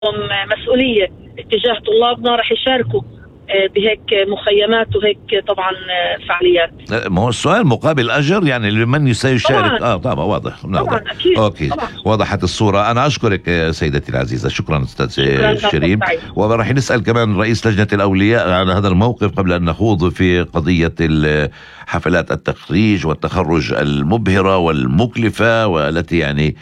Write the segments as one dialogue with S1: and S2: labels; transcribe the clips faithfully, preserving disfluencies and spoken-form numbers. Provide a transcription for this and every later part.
S1: مسؤولية اتجاه طلابنا، رح يشاركوا بهيك مخيمات وهيك طبعا فعاليات.
S2: ما هو السؤال مقابل أجر يعني لمن سيشارك.
S1: طبعا.
S2: اه طبعا واضح.
S1: طبعا اكيد.
S2: اوكي طبعا. وضحت الصورة. انا اشكرك سيدتي العزيزة. شكرا استاذ شيرين. وراح نسأل كمان رئيس لجنة الاولياء على هذا الموقف قبل ان نخوض في قضية حفلات التخريج والتخرج المبهرة والمكلفة والتي يعني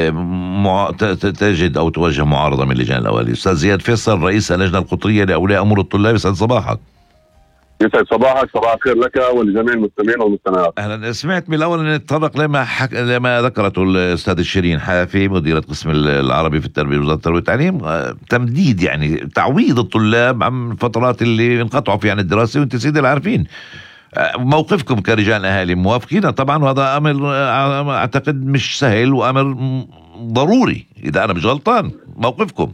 S2: تجد او توجه معارضة من لجان الاولياء. استاذ زياد فيصل رئيس اللجنة القطرية لاولياء امور الطلاب، يسعد صباحك.
S3: يسعد صباحك. صباح الخير لك ولجميع المستمعين والمستمعات.
S2: اهلا. سمعت من الاول ان نتطرق لما حك... لما ذكرته الاستاذ شيرين حافي مديرة قسم العربي في التربيه وزاره التربيه والتعليم، تمديد يعني تعويض الطلاب عن الفترات اللي انقطعوا فيها عن الدراسه، وانت سيدي العارفين موقفكم كرجال اهالي موافقين طبعا، وهذا امر اعتقد مش سهل وامر ضروري اذا انا مش غلطان. موقفكم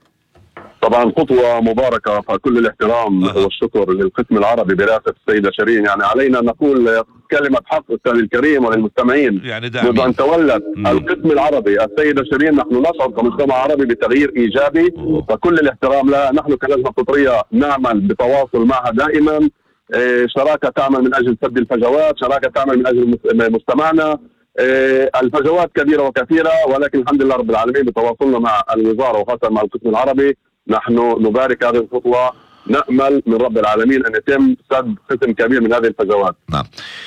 S3: طبعا خطوة مباركة، فكل الاحترام أه. والشكر للقسم العربي برئاسة السيدة شيرين. يعني علينا نقول كلمة حق أستاذ الكريم وللمستمعين.
S2: يعني
S3: منذ أن تولت القسم العربي السيدة شيرين نحن نشعر كمجتمع عربي بتغيير إيجابي، أوه. فكل الاحترام لها. نحن كلجنة قطرية نعمل بتواصل معها دائما، شراكة تعمل من أجل سد الفجوات، شراكة تعمل من أجل مجتمعنا. الفجوات كبيرة وكثيرة، ولكن الحمد لله رب العالمين بتواصلنا مع الوزارة وخاصة مع القسم العربي نحن نبارك هذه الخطوة. نأمل من رب العالمين أن يتم سد قسم كبير من هذه الفجوات.
S2: نعم.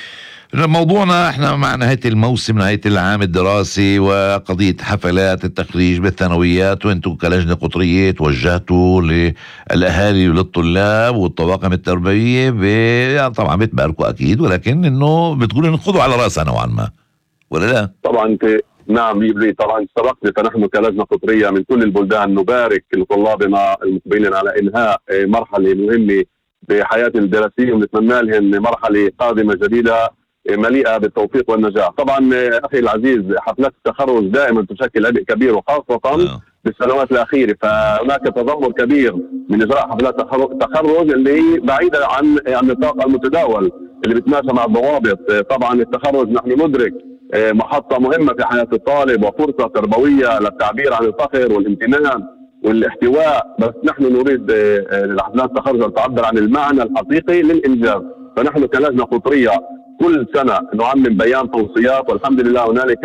S2: موضوعنا احنا مع نهاية الموسم، نهاية العام الدراسي، وقضية حفلات التخريج بالثانويات، وانتم كلجنة قطرية توجهتوا للأهالي وللطلاب والطواقم التربوية ب... يعني طبعا بتباركوا أكيد، ولكن انه بتقولوا نخذوا على رأسنا نوعا ما، ولا لا؟
S3: طبعا انت نعم يبري طبعا سبقت. فنحن كلجنة قطرية من كل البلدان نبارك لطلابنا المقبلين على إنهاء مرحلة مهمة بحياتهم الدراسية، ونتمنى لهم مرحلة قادمة جديدة مليئة بالتوفيق والنجاح. طبعا أخي العزيز حفلات التخرج دائما تشكل عبء كبير، وخاصة بالسنوات الأخيرة فهناك تذمر كبير من إجراء حفلات التخرج اللي بعيدة عن النطاق المتداول اللي بتماشى مع الضوابط. طبعا التخرج نحن ندرك محطة مهمة في حياة الطالب وفرصة تربوية للتعبير عن الفخر والامتنان والاحتواء، بس نحن نريد لحفلات التخرج أن تعبر عن المعنى الحقيقي للإنجاز. فنحن كلجنة قطرية كل سنة نعمم بيان توصيات، والحمد لله هنالك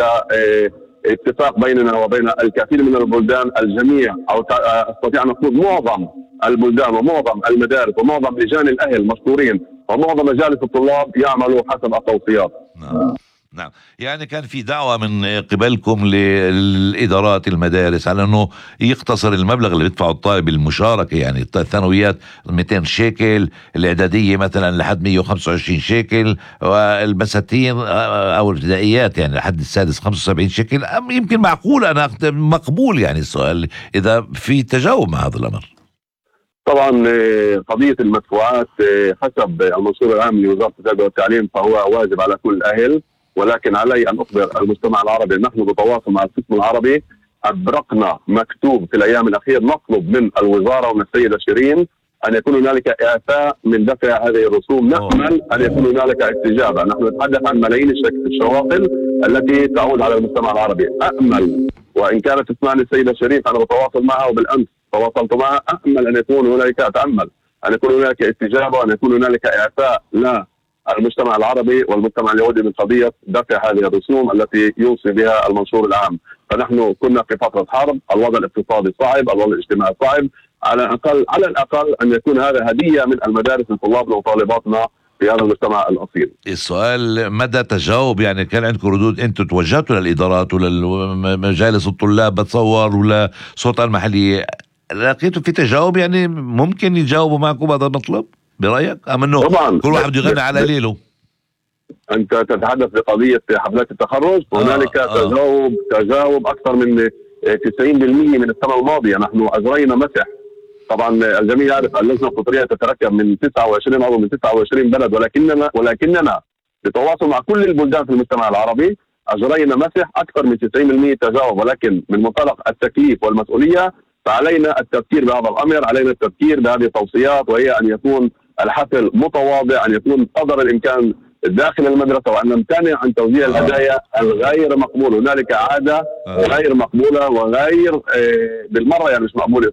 S3: اتفاق بيننا وبين الكثير من البلدان. الجميع أو أستطيع أن أقول معظم البلدان ومعظم المدارس ومعظم لجان الأهل مشكورين، ومعظم مجالس الطلاب يعملوا حسب التوصيات.
S2: نعم. نعم. يعني كان في دعوة من قبلكم للإدارات المدارس على أنه يقتصر المبلغ اللي بيدفعه الطالب المشاركة، يعني الثانويات مئتين شيكل، الإعدادية مثلا لحد مئة وخمسة وعشرين شيكل، والبساتين أو الابتدائيات يعني لحد السادس خمسة وسبعين شيكل. يمكن معقول أنا مقبول يعني السؤال إذا في تجاوب مع هذا الأمر.
S3: طبعا قضية المدفوعات حسب المنشور العام لوزارة التربية والتعليم فهو واجب على كل أهل، ولكن علي أن أخبر المجتمع العربي نحن بتواصل مع القسم العربي أبرقنا مكتوب في الأيام الأخيرة نطلب من الوزارة ومن السيدة شيرين أن يكون هنالك إعفاء من دفع هذه الرسوم. نأمل أن يكون هنالك استجابة. نحن نتحدث عن ملايين الشواغل التي تعود على المجتمع العربي. أأمل وإن كانت تسمعني السيدة شيرين فأنا بتواصل معها وبالأمس تواصلت معها، أأمل أن يكون هنالك أتأمل أن يكون هنالك استجابة وأن يكون هنالك إعفاء لا المجتمع العربي والمجتمع اليهودي من قضية دفع هذه الرسوم التي يوصي بها المنشور العام. فنحن كنا في فترة حرب، الوضع الاقتصادي صعب، الوضع الاجتماعي صعب، على الأقل على الأقل أن يكون هذا هدية من المدارس لطلابنا وطالباتنا في هذا المجتمع الأصيل.
S2: السؤال مدى تجاوب، يعني كان عندكم ردود أنتم توجهتوا للإدارات ولمجالس الطلاب بتصور ولا سلطة المحلية، لقيتوا في تجاوب يعني ممكن يجاوبوا معكم هذا المطلب برأيك أم أنه
S3: طبعا
S2: كل واحد يغني على ليله؟
S3: أنت تتحدث بقضية حفلات التخرج، هنالك آه آه. تجاوب تجاوب أكثر من تسعين بالمئة من السنة الماضية. نحن أجرينا مسح. طبعا الجميع يعرف اللجنة القطرية تتركب من تسعة وعشرين عضو من تسعة وعشرين بلد، ولكننا ولكننا بتواصل مع كل البلدان في المجتمع العربي أجرينا مسح أكثر من تسعين بالمئة تجاوب، ولكن من منطلق التكليف والمسؤولية فعلينا التفكير بهذا الأمر، علينا التفكير بهذه التوصيات، وهي أن يكون الحفل متواضع، أن يكون قدر الإمكان داخل المدرسة، وأن نمتنع عن توزيع الهدايا الغير مقبولة. هنالك عادة غير مقبولة وغير بالمرة يعني مش مقبولة